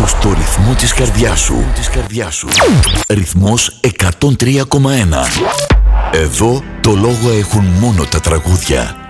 στο ρυθμό της καρδιάς σου. Ρυθμός 103,1. Εδώ το λόγο έχουν μόνο τα τραγούδια.